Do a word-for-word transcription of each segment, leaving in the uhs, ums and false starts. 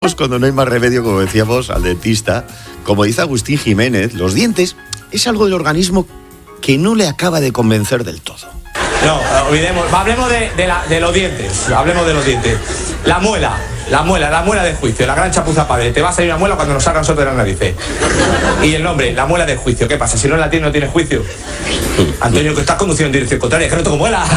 Vamos cuando no hay más remedio, como decíamos, al dentista. Como dice Agustín Jiménez, los dientes es algo del organismo que no le acaba de convencer del todo. No, olvidemos, hablemos de, de, la, de los dientes, hablemos de los dientes. La muela, la muela, la muela de juicio, la gran chapuza padre. Te va a salir una muela cuando nos salgan nosotros de las narices. Y el nombre, la muela de juicio. ¿Qué pasa? Si no la tienes, no tienes juicio. Antonio, que estás conduciendo en dirección contraria, es que no tengo muela.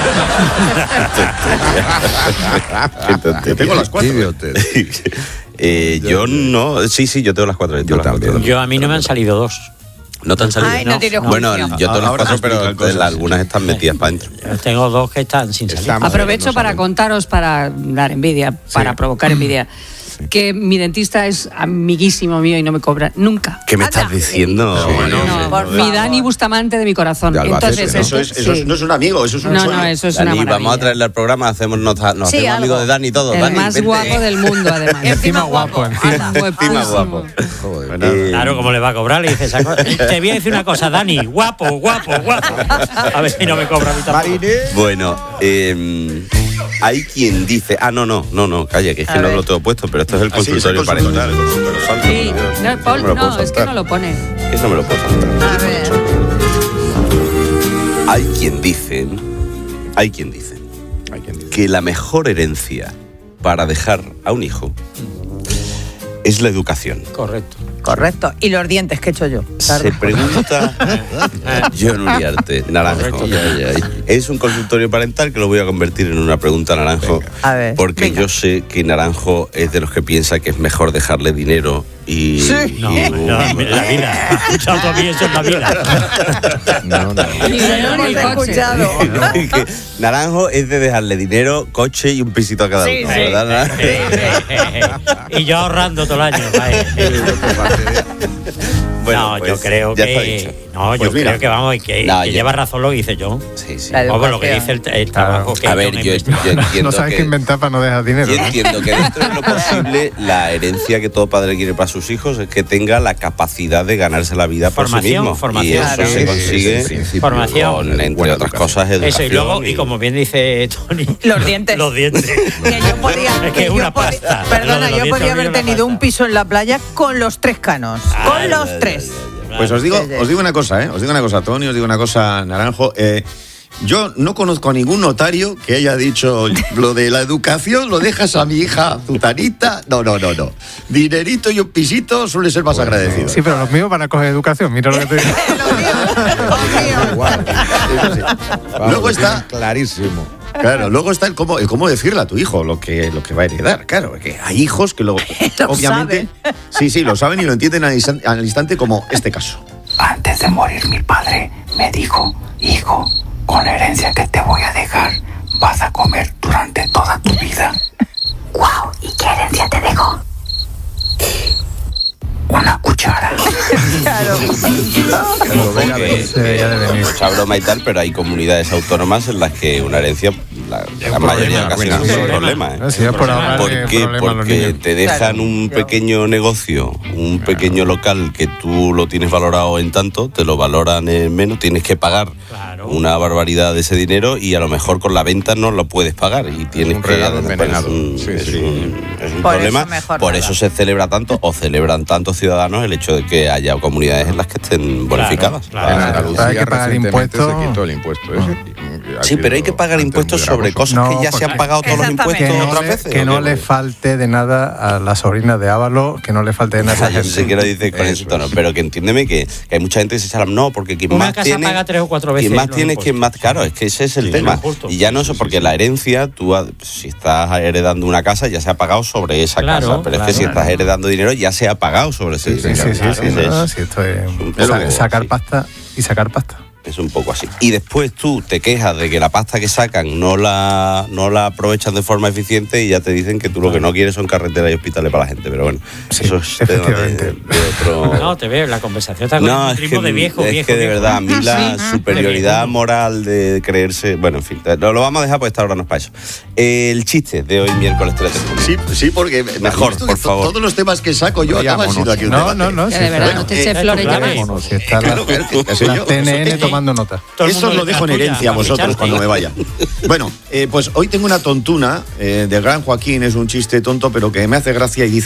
Yo tengo las cuatro. eh, yo no, sí, sí, yo tengo las cuatro. Yo, las cuatro. yo a mí no me han salido dos. ¿No te han salido? Ay, no tienes Bueno, juicio. yo tengo las Ahora cuatro, pero explican cosas, algunas están metidas para adentro. Tengo dos que están sin salir. Estamos- Aprovecho no para saben. contaros, para dar envidia, para provocar envidia, que mi dentista es amiguísimo mío y no me cobra nunca. ¿Qué me Anda. estás diciendo? No, Bueno, no, por mi Dani Bustamante de mi corazón. De Albacete, Entonces, ¿no? Eso, es, eso es- sí. no es un amigo, eso es un No, sueño. no, eso es una Dani, maravilla. vamos a traerle al programa, hacemos, nos, nos Sí, hacemos algo. amigos de Dani todos. El Dani, más vente. guapo del mundo, además. Encima guapo, encima. Anda, Encima guapísimo. guapo. Joder. Eh, Claro, ¿cómo le va a cobrar? Le dices, te voy a decir una cosa, Dani, guapo, guapo, guapo. A ver si no me cobra a mí tampoco. Bueno, eh, hay quien dice, ah, no, no, no, no, calla, que es que A no ver. lo tengo puesto, pero esto es el Ah, sí, es el consultorio parental. consultorio. Pero salto, Sí, no, no, Paul, me lo puedo no, es que saltar. no lo pone. Eso me lo puedo saltar. A ver. Hay quien dice, hay quien dice Hay quien dice. que la mejor herencia para dejar a un hijo es la educación. Correcto. Correcto. Y los dientes que he hecho yo. Se pregunta John Uriarte, Naranjo. Correcto. Es un consultorio parental que lo voy a convertir en una pregunta a Naranjo. A ver, porque venga. yo sé que Naranjo es de los que piensa que es mejor dejarle dinero y... No, y- no, en la vida. ¿Has escuchado tú a mí eso en la vida? No, no. Ni dinero ni coche. que Naranjo es de dejarle dinero, coche y un pisito a cada Sí, uno, sí. ¿verdad? Naranjo? Y yo ahorrando todo el año. vaya. Bueno, no, pues, yo creo ya está que. dicho. No, yo Pues mira. creo que vamos, que, No, que yo- lleva razón lo que dice yo. Sí, sí. La Vamos, lo que dice educación. el, el trabajo que A hay ver, una yo, yo investigación. entiendo No sabes que... qué inventar para no dejar dinero. Yo ¿no? entiendo que dentro de lo posible la herencia que todo padre quiere para sus hijos es que tenga la capacidad de ganarse la vida por sí Formación, mismo. formación. Y eso Claro. se consigue Sí, sí, sí. Formación. con, entre Buena otras educación. cosas, educación. Eso, y luego, y como bien dice Tony, Los dientes. los dientes. Que yo podía, Es que que es yo una podía- pasta. Lo Perdona, de los yo dientes podía a mí haber es una tenido un pasta. piso en la playa con los tres canos. Ah, Con ya, los ya, tres. ya, ya. Pues os digo, Sí, sí. os digo una cosa, ¿eh? Os digo una cosa, Tony, os digo una cosa, Naranjo. Eh, yo no conozco a ningún notario que haya dicho lo de la educación, lo dejas a mi hija Zutanita. No, no, no, no. Dinerito y un pisito suele ser más agradecido. Sí, pero los míos van a coger educación, mira lo que te digo. Igual. Eso sí. Vamos, Luego lo está- tienen clarísimo. Claro, luego está el cómo, el cómo decirle a tu hijo lo que, lo que va a heredar. Claro, que hay hijos que lo, Lo obviamente, sí, sí, lo saben y lo entienden al instante, al instante, como este caso. Antes de morir mi padre me dijo, hijo, con la herencia que te voy a dejar, vas a comer durante toda tu vida. Wow, ¿y qué herencia te dejó? Una cuchara. Claro. Cuando venga de- Se veía de venir. Mucha broma y tal, pero hay comunidades autónomas en las que una herencia, la, la mayoría de ocasiones bueno, es un sí. problema. ¿eh? No, si es por ahorrar ¿Por eh, qué? problemas a los Porque niños. te dejan Claro. un pequeño negocio, un pequeño local que tú lo tienes valorado en tanto, te lo valoran en menos, tienes que pagar Claro. una barbaridad de ese dinero y a lo mejor con la venta no lo puedes pagar y tienes un que regalo pues, envenenado. es un, Sí, es sí. un- es un Por eso problema. mejor Por nada. eso se celebra tanto o celebran tantos ciudadanos el hecho de que haya comunidades en las que estén bonificadas. claro. En Claro, Andalucía hay que pagar recientemente impuestos. se quitó el impuesto ese. Ha Sí, pero hay sido que pagar antes impuestos muy sobre gravoso. cosas No, que ya se han porque- pagado todos los Exactamente. impuestos Que no, otras le, veces. que ¿o no qué? le falte de nada a la sobrina de Ávalo, que no le falte de nada a esa Yo gente. sé que lo dices con ese Eso tono, es. pero que entiéndeme que, que hay mucha gente que se echa la... No, porque quien Una más casa tiene... paga tres o cuatro veces Quien más los tiene es quien más... impuestos. Claro, es que ese es el Sí, tema. no, justo. Y ya no eso, porque la herencia, tú ha- si estás heredando una casa, ya se ha pagado sobre esa Claro, casa. Pero claro, es que si claro. estás heredando dinero, ya se ha pagado sobre ese Sí, sí, dinero. Sí, sí, Claro, sí, ese no, es, sí, esto es un sa- poco sacar así. pasta y sacar pasta. es un poco así. Y después tú te quejas de que la pasta que sacan no la, no la aprovechan de forma eficiente y ya te dicen que tú lo que no quieres son carreteras y hospitales para la gente. Pero bueno, Sí, eso es tema de, efectivamente. de otro... No, te veo, la conversación está con No, un es ritmo que, de viejo, es viejo, que de viejo. verdad, a mí la Sí. superioridad De viejo. moral de creerse... Bueno, en fin, lo, lo vamos a dejar porque esta hora no es para eso. El chiste de hoy miércoles tres de junio. Sí, sí, porque Mejor, esto por de to- favor. todos los temas que saco yo Ya, acaban siendo monos. aquí un No, debate. no, no. Que sí, de verdad, está- no te eches eh, flores claro, ya. claro. Bueno, si está Claro, la, claro, que- que soy la yo. T N N Eso- tomando nota. Todo el Eso mundo os lo le dejo en da tuya herencia a para vosotros ficharte. cuando me vaya. Bueno, eh, pues hoy tengo una tontuna eh, del gran Joaquín, es un chiste tonto, pero que me hace gracia y dice...